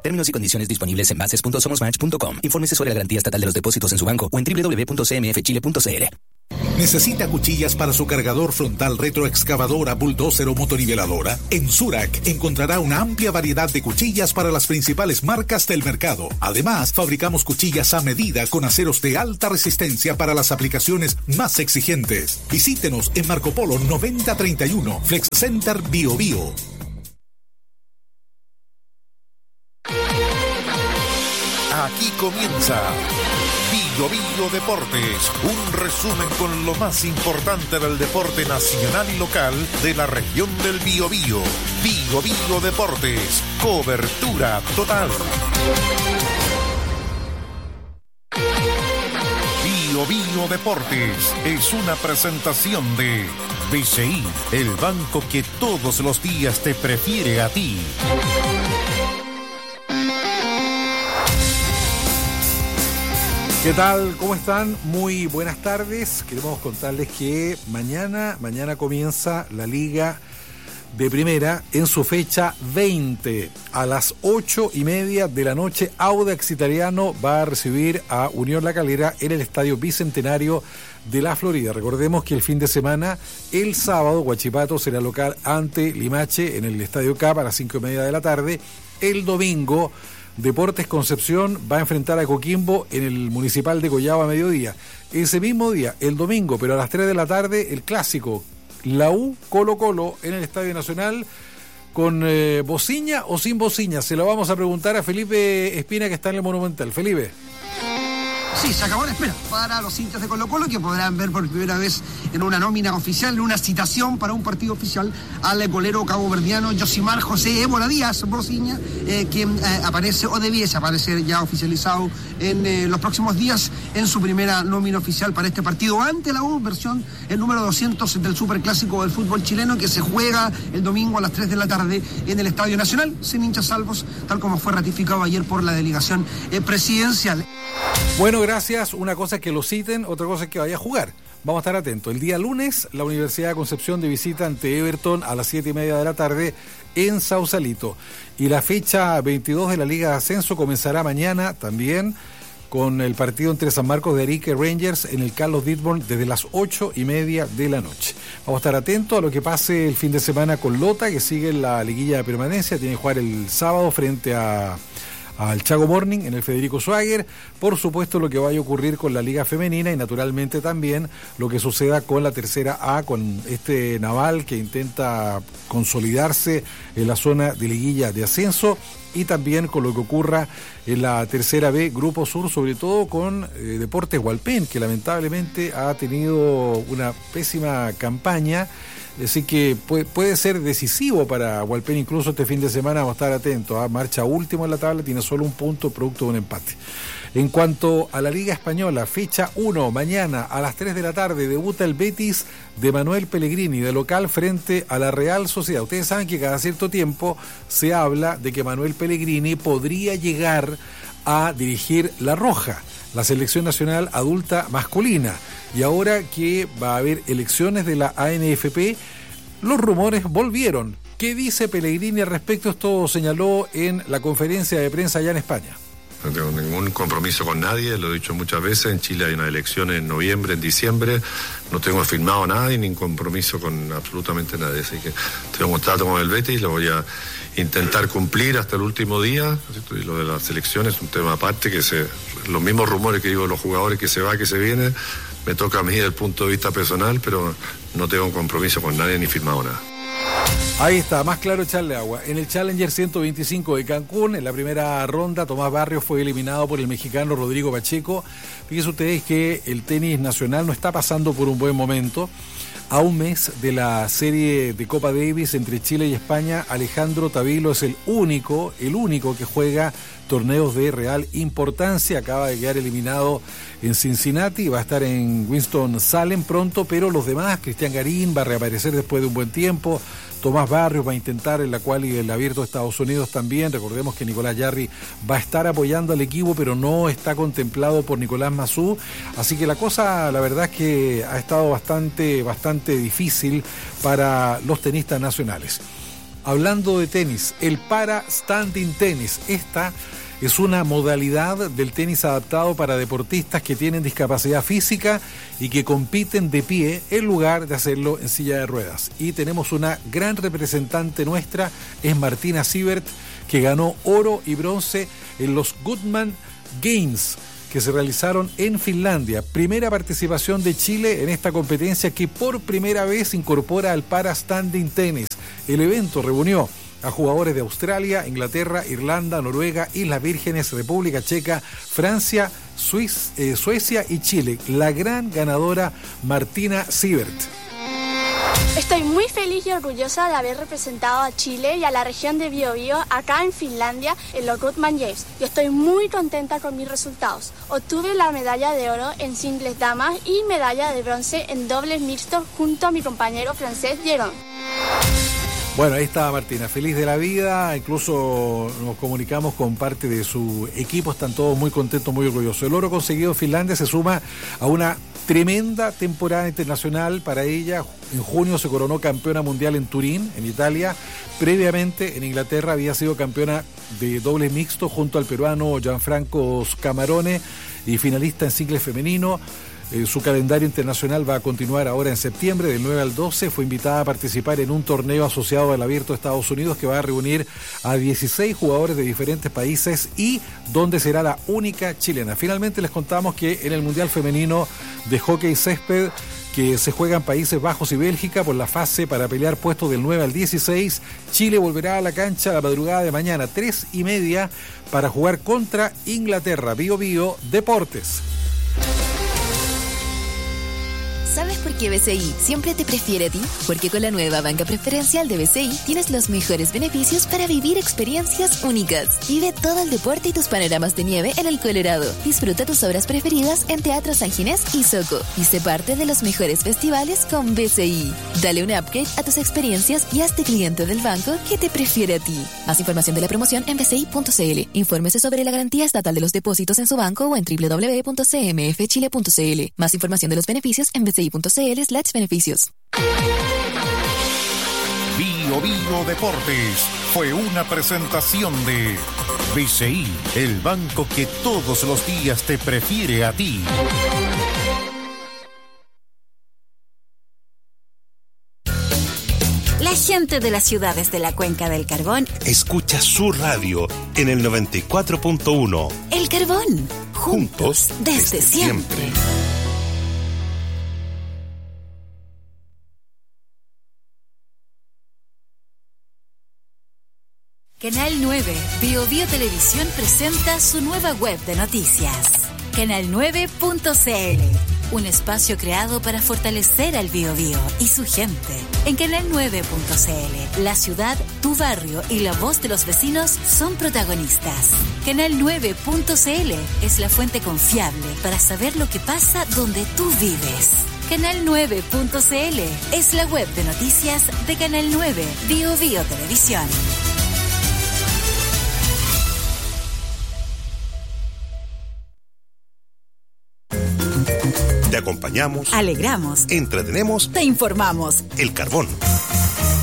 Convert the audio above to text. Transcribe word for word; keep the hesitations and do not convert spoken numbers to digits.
Términos y condiciones disponibles en bases punto somosmatch punto com. Infórmese sobre la garantía estatal de los depósitos en su banco o en doble u doble u doble u punto c m f chile punto c l. ¿Necesita cuchillas para su cargador frontal, retroexcavadora, bulldozer o motoriveladora? En Zurac encontrará una amplia variedad de cuchillas para las principales marcas del mercado. Además, fabricamos cuchillas a medida con aceros de alta resistencia para las aplicaciones más exigentes. Visítenos en Marco Polo noventa treinta y uno, Flex Center Bio Bio. Aquí comienza Bio Bio Deportes, un resumen con lo más importante del deporte nacional y local de la región del Biobío. Bio Bio Deportes, cobertura total. Bio Bio Deportes es una presentación de B C I, el banco que todos los días te prefiere a ti. ¿Qué tal? ¿Cómo están? Muy buenas tardes. Queremos contarles que mañana, mañana comienza la Liga de Primera en su fecha veinte. A las ocho y media de la noche, Audax Italiano va a recibir a Unión La Calera en el Estadio Bicentenario de la Florida. Recordemos que el fin de semana, el sábado, Huachipato será local ante Limache en el Estadio Cap a las cinco y media de la tarde. El domingo, Deportes Concepción va a enfrentar a Coquimbo en el Municipal de Collao a mediodía. Ese mismo día, el domingo, pero a las tres de la tarde, el clásico, la U Colo Colo en el Estadio Nacional, con eh, bociña o sin bociña. Se lo vamos a preguntar a Felipe Espina, que está en el Monumental. Felipe. Sí, se acabó la espera para los hinchas de Colo Colo, que podrán ver por primera vez en una nómina oficial, en una citación para un partido oficial, al golero caboverdiano Josimar José Ébola Díaz Bociña, eh, quien eh, aparece o debiese aparecer ya oficializado en eh, los próximos días en su primera nómina oficial para este partido ante la U, versión el número doscientos del Superclásico del fútbol chileno, que se juega el domingo a las tres de la tarde en el Estadio Nacional, sin hinchas salvos, tal como fue ratificado ayer por la delegación eh, presidencial. Bueno, gracias. Una cosa es que lo citen, otra cosa es que vaya a jugar. Vamos a estar atentos. El día lunes, la Universidad de Concepción de visita ante Everton a las siete y media de la tarde en Sausalito. Y la fecha veintidós de la Liga de Ascenso comenzará mañana también con el partido entre San Marcos de Arica y Rangers en el Carlos Dittborn desde las ocho y media de la noche. Vamos a estar atentos a lo que pase el fin de semana con Lota, que sigue en la liguilla de permanencia. Tiene que jugar el sábado frente a... al Chago Morning en el Federico Schwager. Por supuesto, lo que vaya a ocurrir con la Liga Femenina y naturalmente también lo que suceda con la Tercera A, con este Naval que intenta consolidarse en la zona de liguilla de ascenso, y también con lo que ocurra en la Tercera B, Grupo Sur, sobre todo con eh, Deportes Hualpén, que lamentablemente ha tenido una pésima campaña. Así que puede, puede ser decisivo para Hualpén, incluso este fin de semana. Vamos a estar atentos. ¿eh? Marcha último en la tabla, tiene solo un punto producto de un empate. En cuanto a la Liga Española, fecha uno, mañana a las tres de la tarde debuta el Betis de Manuel Pellegrini, de local frente a la Real Sociedad. Ustedes saben que cada cierto tiempo se habla de que Manuel Pellegrini podría llegar a dirigir La Roja, la selección nacional adulta masculina. Y ahora que va a haber elecciones de la A N F P, los rumores volvieron. ¿Qué dice Pellegrini al respecto? Esto señaló en la conferencia de prensa allá en España. No tengo ningún compromiso con nadie, lo he dicho muchas veces. En Chile hay una elección en noviembre, en diciembre. No tengo firmado nada y ni compromiso con absolutamente nadie. Así que tengo un trato con el Betis, lo voy a intentar cumplir hasta el último día. Y lo de las selecciones es un tema aparte, que se, los mismos rumores que digo los jugadores, que se va, que se viene, me toca a mí desde el punto de vista personal, pero no tengo un compromiso con nadie ni firmado nada. Ahí está, más claro echarle agua. En el Challenger ciento veinticinco de Cancún, en la primera ronda, Tomás Barrios fue eliminado por el mexicano Rodrigo Pacheco. Fíjense ustedes que el tenis nacional no está pasando por un buen momento. A un mes de la serie de Copa Davis entre Chile y España, Alejandro Tavilo es el único, el único que juega torneos de real importancia. Acaba de quedar eliminado en Cincinnati, va a estar en Winston-Salem pronto, pero los demás, Cristian Garín va a reaparecer después de un buen tiempo, Tomás Barrios va a intentar en la cual y el Abierto de Estados Unidos también. Recordemos que Nicolás Yarri va a estar apoyando al equipo, pero no está contemplado por Nicolás Mazú, así que la cosa, la verdad es que ha estado bastante, bastante difícil para los tenistas nacionales. Hablando de tenis, el para-standing tenis. Esta es una modalidad del tenis adaptado para deportistas que tienen discapacidad física y que compiten de pie en lugar de hacerlo en silla de ruedas. Y tenemos una gran representante nuestra, es Martina Siebert, que ganó oro y bronce en los Goodman Games, que se realizaron en Finlandia. Primera participación de Chile en esta competencia que por primera vez incorpora al para-standing tenis. El evento reunió a jugadores de Australia, Inglaterra, Irlanda, Noruega, Islas Vírgenes, República Checa, Francia, Suiz, eh, Suecia y Chile. La gran ganadora Martina Siebert. Estoy muy feliz y orgullosa de haber representado a Chile y a la región de Biobío acá en Finlandia en los Goodman Games. Y estoy muy contenta con mis resultados. Obtuve la medalla de oro en singles damas y medalla de bronce en dobles mixtos junto a mi compañero francés Jérôme. Bueno, ahí estaba Martina, feliz de la vida, incluso nos comunicamos con parte de su equipo, están todos muy contentos, muy orgullosos. El oro conseguido en Finlandia se suma a una tremenda temporada internacional para ella. En junio se coronó campeona mundial en Turín, en Italia. Previamente en Inglaterra había sido campeona de dobles mixto junto al peruano Gianfranco Scamarone y finalista en singles femenino. Eh, su calendario internacional va a continuar ahora en septiembre, del nueve al doce. Fue invitada a participar en un torneo asociado al Abierto de Estados Unidos que va a reunir a dieciséis jugadores de diferentes países y donde será la única chilena. Finalmente les contamos que en el Mundial Femenino de Hockey Césped, que se juega en Países Bajos y Bélgica por la fase para pelear puestos del nueve al dieciséis, Chile volverá a la cancha la madrugada de mañana, tres y media, para jugar contra Inglaterra. Bio Bio Deportes. ¿Sabes por qué B C I siempre te prefiere a ti? Porque con la nueva banca preferencial de B C I tienes los mejores beneficios para vivir experiencias únicas. Vive todo el deporte y tus panoramas de nieve en el Colorado. Disfruta tus obras preferidas en Teatro San Ginés y Soco. Y sé parte de los mejores festivales con B C I. Dale un upgrade a tus experiencias y hazte cliente del banco que te prefiere a ti. Más información de la promoción en b c i punto c l. Infórmese sobre la garantía estatal de los depósitos en su banco o en w w w punto c m f chile punto c l. Más información de los beneficios en b c i punto c l slash beneficios. Bio Bio Deportes fue una presentación de B C I, el banco que todos los días te prefiere a ti. La gente de las ciudades de la Cuenca del Carbón escucha su radio en el noventa y cuatro punto uno. El Carbón, juntos desde, desde siempre. siempre. Canal nueve, Bio Bio Televisión presenta su nueva web de noticias. canal nueve punto c l, un espacio creado para fortalecer al Bio Bio y su gente. En canal nueve punto c l, la ciudad, tu barrio y la voz de los vecinos son protagonistas. canal nueve punto c l es la fuente confiable para saber lo que pasa donde tú vives. canal nueve punto c l es la web de noticias de Canal nueve, Bio Bio Televisión. Te acompañamos, alegramos, entretenemos, te informamos. El Carbón.